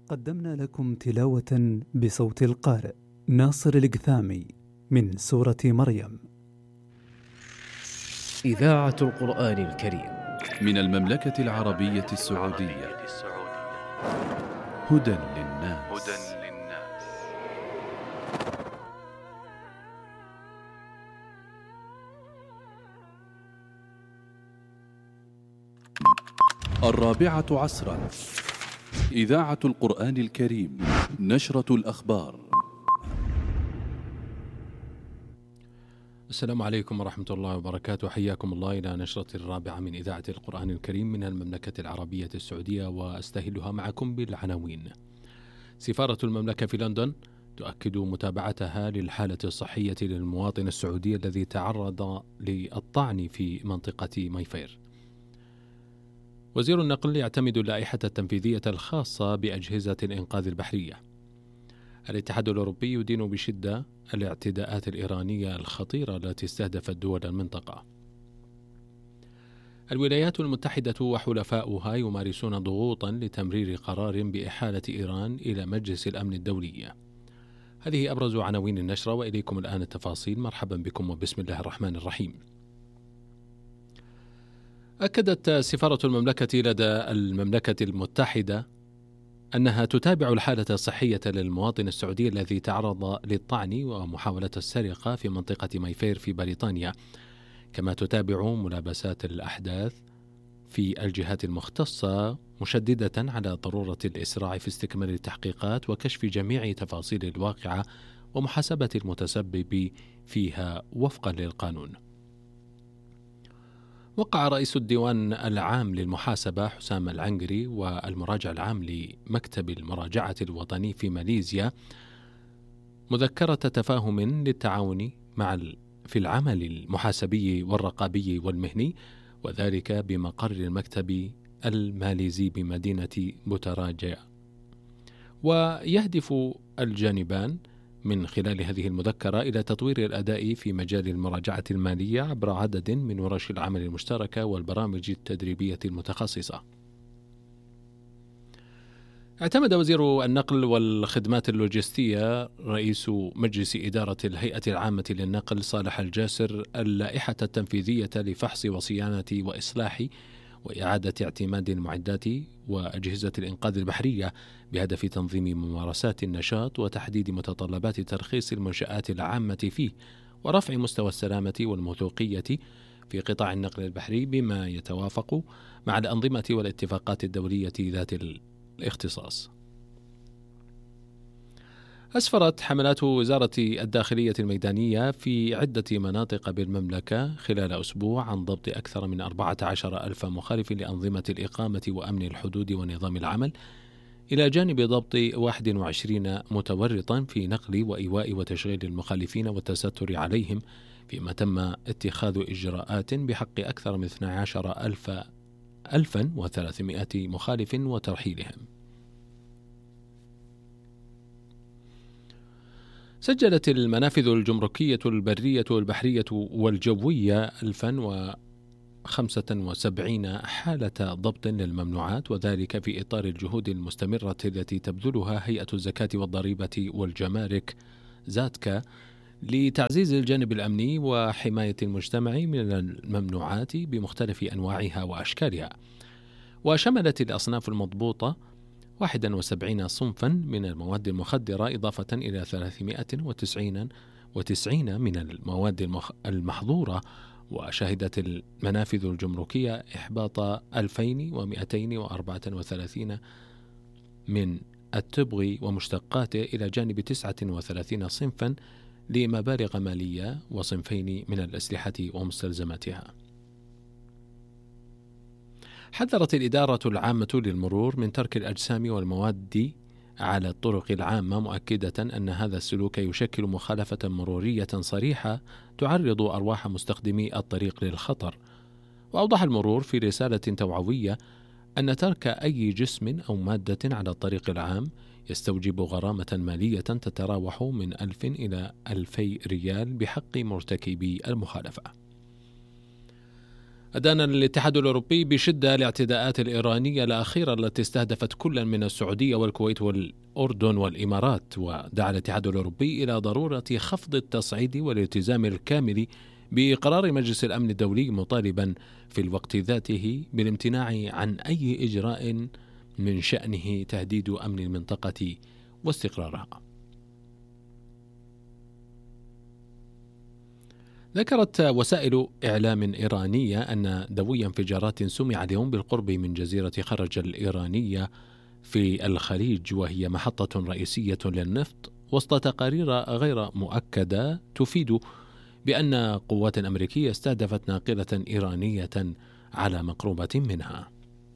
قدمنا لكم تلاوة بصوت القارئ ناصر القثامي من سورة مريم. إذاعة القرآن الكريم من المملكة العربية السعودية. هدى للناس. الرابعة عصرا. إذاعة القرآن الكريم. نشرة الأخبار. السلام عليكم ورحمة الله وبركاته، حياكم الله إلى نشرة الرابعة من إذاعة القرآن الكريم من المملكة العربية السعودية، وأستهلها معكم بالعناوين. سفارة المملكة في لندن تؤكد متابعتها للحالة الصحية للمواطن السعودي الذي تعرض للطعن في منطقة مايفير. وزير النقل يعتمد اللائحة التنفيذية الخاصة بأجهزة الإنقاذ البحرية. الاتحاد الأوروبي يدين بشدة الاعتداءات الإيرانية الخطيرة التي استهدفت دول المنطقة. الولايات المتحدة وحلفاؤها يمارسون ضغوطا لتمرير قرار بإحالة إيران إلى مجلس الأمن الدولي. هذه أبرز عناوين النشرة، وإليكم الآن التفاصيل. مرحبا بكم وبسم الله الرحمن الرحيم. أكدت سفارة المملكة لدى المملكة المتحدة أنها تتابع الحالة الصحية للمواطن السعودي الذي تعرض للطعن ومحاولة السرقة في منطقة مايفير في بريطانيا، كما تتابع ملابسات الأحداث في الجهات المختصة، مشددة على ضرورة الإسراع في استكمال التحقيقات وكشف جميع تفاصيل الواقعة ومحاسبة المتسبب فيها وفقا للقانون. وقع رئيس الديوان العام للمحاسبة حسام العنقري والمراجع العام لمكتب المراجعة الوطني في ماليزيا مذكرة تفاهم للتعاون في العمل المحاسبي والرقابي والمهني، وذلك بمقر المكتب الماليزي بمدينة بوتراجيا. ويهدف الجانبان من خلال هذه المذكرة إلى تطوير الأداء في مجال المراجعة المالية عبر عدد من ورش العمل المشتركة والبرامج التدريبية المتخصصة. اعتمد وزير النقل والخدمات اللوجستية رئيس مجلس إدارة الهيئة العامة للنقل صالح الجاسر اللائحة التنفيذية لفحص وصيانة وإصلاح وإعادة اعتماد المعدات وأجهزة الإنقاذ البحرية بهدف تنظيم ممارسات النشاط وتحديد متطلبات ترخيص المنشآت العامة فيه ورفع مستوى السلامة والموثوقية في قطاع النقل البحري بما يتوافق مع الأنظمة والاتفاقات الدولية ذات الاختصاص. أسفرت حملات وزارة الداخلية الميدانية في عدة مناطق بالمملكة خلال أسبوع عن ضبط أكثر من 14,000 مخالف لأنظمة الإقامة وأمن الحدود ونظام العمل، إلى جانب ضبط 21 متورطا في نقل وإيواء وتشغيل المخالفين والتستر عليهم، فيما تم اتخاذ إجراءات بحق أكثر من 12,300 مخالف وترحيلهم. سجلت المنافذ الجمركية البرية والبحرية والجوية 1075 حالة ضبط للممنوعات، وذلك في إطار الجهود المستمرة التي تبذلها هيئة الزكاة والضريبة والجمارك زاتكا لتعزيز الجانب الأمني وحماية المجتمع من الممنوعات بمختلف أنواعها وأشكالها. وشملت الأصناف المضبوطة 71 صنفا من المواد المخدرة، إضافة إلى 399 من المواد المحظورة. وشهدت المنافذ الجمركية إحباط 2234 من التبغ ومشتقاته، إلى جانب 39 صنفا لمبالغ مالية وصنفين من الأسلحة ومستلزماتها. حذرت الإدارة العامة للمرور من ترك الأجسام والمواد على الطرق العامة، مؤكدة أن هذا السلوك يشكل مخالفة مرورية صريحة تعرض أرواح مستخدمي الطريق للخطر. وأوضح المرور في رسالة توعوية أن ترك أي جسم أو مادة على الطريق العام يستوجب غرامة مالية تتراوح من 1000 إلى 2000 ريال بحق مرتكبي المخالفة. أدان الاتحاد الأوروبي بشدة الاعتداءات الإيرانية الأخيرة التي استهدفت كل من السعودية والكويت والأردن والإمارات، ودعا الاتحاد الأوروبي إلى ضرورة خفض التصعيد والالتزام الكامل بقرار مجلس الأمن الدولي، مطالبا في الوقت ذاته بالامتناع عن أي إجراء من شأنه تهديد أمن المنطقة واستقرارها. ذكرت وسائل إعلام إيرانية أن دوي انفجارات سمع اليوم بالقرب من جزيرة خرج الإيرانية في الخليج، وهي محطة رئيسية للنفط، وسط تقارير غير مؤكدة تفيد بأن قوات أمريكية استهدفت ناقلة إيرانية على مقربة منها.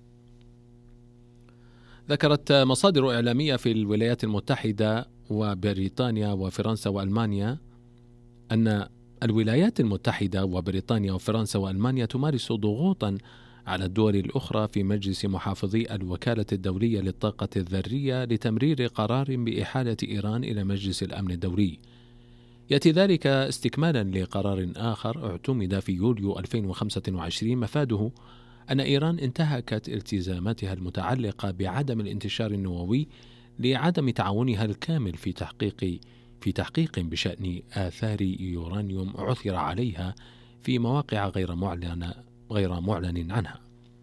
ذكرت مصادر إعلامية في الولايات المتحدة وبريطانيا وفرنسا وألمانيا أن الولايات المتحدة وبريطانيا وفرنسا وألمانيا تمارس ضغوطا على الدول الأخرى في مجلس محافظي الوكالة الدولية للطاقة الذرية لتمرير قرار بإحالة إيران إلى مجلس الأمن الدولي. يأتي ذلك استكمالا لقرار آخر اعتمد في يوليو 2025 مفاده أن إيران انتهكت التزاماتها المتعلقة بعدم الانتشار النووي لعدم تعاونها الكامل في تحقيق بشأن آثار يورانيوم عثر عليها في مواقع غير معلن عنها.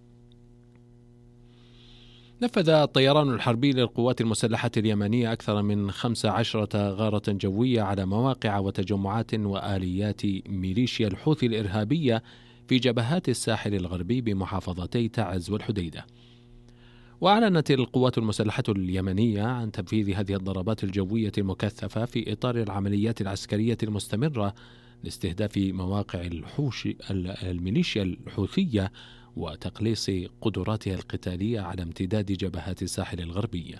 نفذ الطيران الحربي للقوات المسلحة اليمنية أكثر من 15 غارة جوية على مواقع وتجمعات وآليات ميليشيا الحوثي الإرهابية في جبهات الساحل الغربي بمحافظتي تعز والحديدة. وأعلنت القوات المسلحة اليمنية عن تنفيذ هذه الضربات الجوية المكثفة في إطار العمليات العسكرية المستمرة لاستهداف مواقع الميليشيا الحوثية وتقليص قدراتها القتالية على امتداد جبهات الساحل الغربية.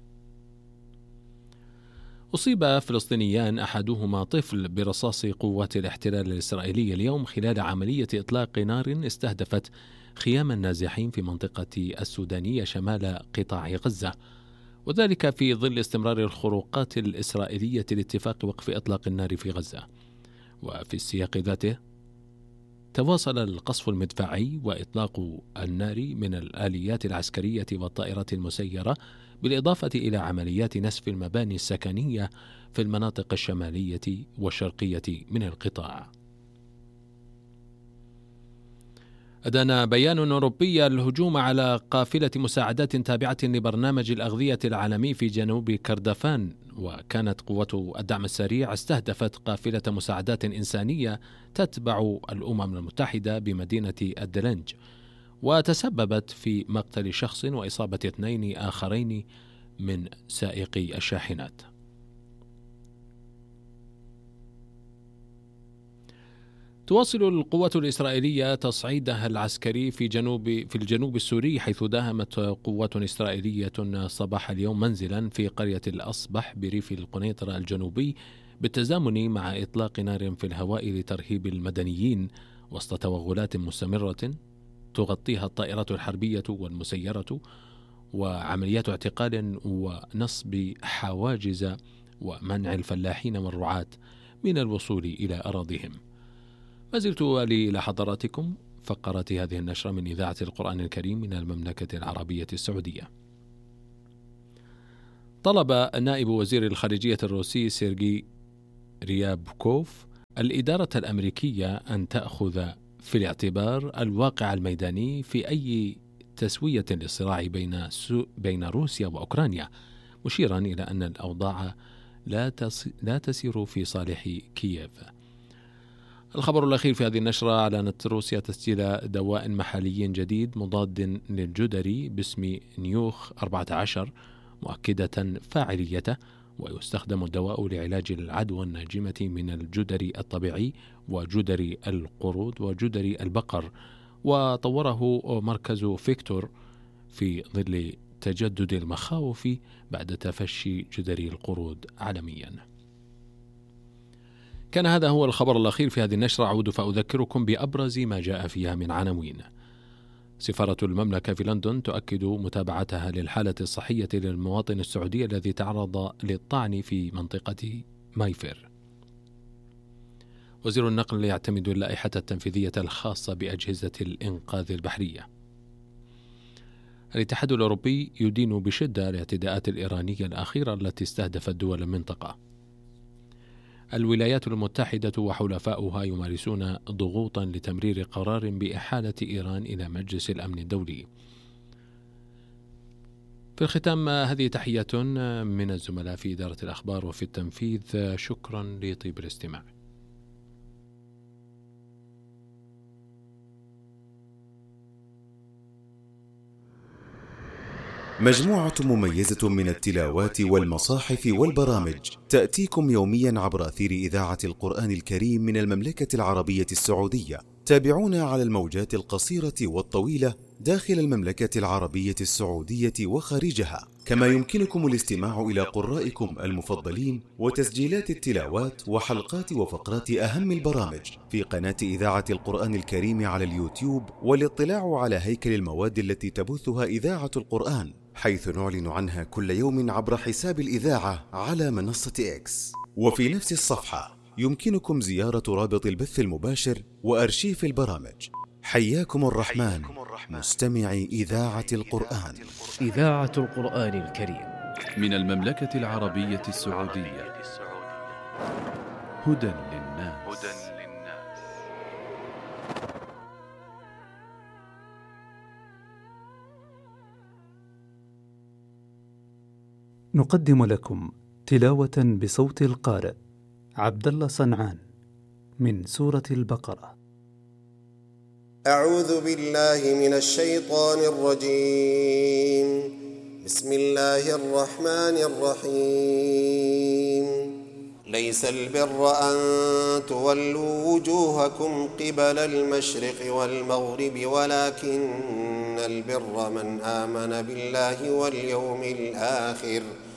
أصيب فلسطينيان أحدهما طفل برصاص قوات الاحتلال الإسرائيلي اليوم خلال عملية إطلاق نار استهدفت خيام النازحين في منطقة السودانية شمال قطاع غزة، وذلك في ظل استمرار الخروقات الإسرائيلية لاتفاق وقف إطلاق النار في غزة. وفي السياق ذاته تواصل القصف المدفعي وإطلاق النار من الآليات العسكرية والطائرات المسيرة، بالإضافة إلى عمليات نسف المباني السكنية في المناطق الشمالية والشرقية من القطاع. أدان بيان أوروبي الهجوم على قافلة مساعدات تابعة لبرنامج الأغذية العالمي في جنوب كردفان، وكانت قوة الدعم السريع استهدفت قافلة مساعدات إنسانية تتبع الأمم المتحدة بمدينة الدلنج، وتسببت في مقتل شخص وإصابة 2 آخرين من سائقي الشاحنات. تواصل القوات الإسرائيلية تصعيدها العسكري في الجنوب السوري، حيث داهمت قوات إسرائيلية صباح اليوم منزلا في قرية الأصبح بريف القنيطرة الجنوبي، بالتزامن مع إطلاق نار في الهواء لترهيب المدنيين، وسط توغلات مستمرة تغطيها الطائرات الحربية والمسيرة، وعمليات اعتقال ونصب حواجز ومنع الفلاحين والرعاة من الوصول إلى أراضيهم. ما زلت أولي إلى حضراتكم فقرات هذه النشرة من إذاعة القرآن الكريم من المملكة العربية السعودية. طلب نائب وزير الخارجية الروسي سيرجي ريابكوف الإدارة الأمريكية أن تأخذ في الاعتبار الواقع الميداني في أي تسوية للصراع بين روسيا وأوكرانيا، مشيرا إلى أن الأوضاع لا تسير في صالح كييف. الخبر الأخير في هذه النشرة: أعلنت روسيا تسجيل دواء محلي جديد مضاد للجدري باسم نيوخ 14، مؤكدة فاعليته، ويستخدم الدواء لعلاج العدوى الناجمة من الجدري الطبيعي وجدري القرود وجدري البقر، وطوره مركز فيكتور في ظل تجدد المخاوف بعد تفشي جدري القرود عالميا. كان هذا هو الخبر الأخير في هذه النشرة. أعود فأذكركم بأبرز ما جاء فيها من عناوين. سفارة المملكة في لندن تؤكد متابعتها للحالة الصحية للمواطن السعودي الذي تعرض للطعن في منطقة مايفير. وزير النقل يعتمد اللائحة التنفيذية الخاصة بأجهزة الإنقاذ البحرية. الاتحاد الأوروبي يدين بشدة الاعتداءات الإيرانية الأخيرة التي استهدفت دول المنطقة. الولايات المتحدة وحلفاؤها يمارسون ضغوطا لتمرير قرار بإحالة إيران إلى مجلس الأمن الدولي. في الختام هذه تحية من الزملاء في إدارة الأخبار وفي التنفيذ. شكرا لطيب الاستماع. مجموعة مميزة من التلاوات والمصاحف والبرامج تأتيكم يوميا عبر أثير إذاعة القرآن الكريم من المملكة العربية السعودية. تابعونا على الموجات القصيرة والطويلة داخل المملكة العربية السعودية وخارجها، كما يمكنكم الاستماع إلى قرائكم المفضلين وتسجيلات التلاوات وحلقات وفقرات أهم البرامج في قناة إذاعة القرآن الكريم على اليوتيوب، والاطلاع على هيكل المواد التي تبثها إذاعة القرآن، حيث نعلن عنها كل يوم عبر حساب الإذاعة على منصة إكس. وفي نفس الصفحة يمكنكم زيارة رابط البث المباشر وأرشيف البرامج. حياكم الرحمن مستمعي إذاعة القرآن. إذاعة القرآن الكريم من المملكة العربية السعودية. هدى للناس. نقدم لكم تلاوة بصوت القارئ عبد الله صنعان من سورة البقرة. أعوذ بالله من الشيطان الرجيم. بسم الله الرحمن الرحيم. ليس البر أن تولوا وجوهكم قبل المشرق والمغرب ولكن البر من آمن بالله واليوم الآخر